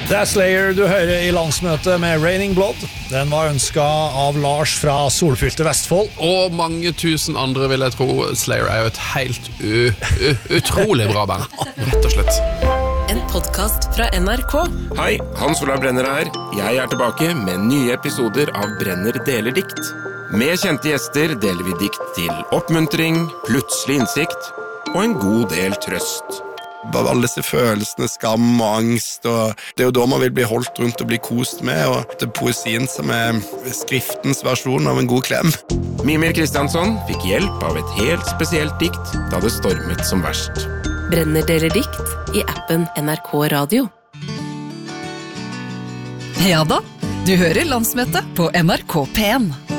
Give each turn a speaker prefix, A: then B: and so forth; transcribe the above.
A: Det Slayer du hører i landsmøtet med Raining Blood. Den var ønsket av Lars fra solfylte Vestfold.
B: Og mange tusen andre vil jeg tro. Slayer er jo et helt utrolig bra band, rett og slett.
C: En podcast fra NRK.
D: Hei, Hans Olav Brenner her. Jeg er tilbake med nye episoder av Brenner deler dikt. Med kjente gjester deler vi dikt til oppmuntring, plutselig innsikt og en god del trøst.
E: Bare alle disse følelsene, skam og angst, og det er jo da man vil bli holdt rundt og bli kost med, og det er poesien som er skriftens versjon av en god klem.
D: Mimir Kristiansson fikk hjelp av et helt spesielt dikt da det stormet som verst.
C: Brenner deler dikt i appen NRK Radio.
F: Ja da, du hører landsmøtet på NRK P1.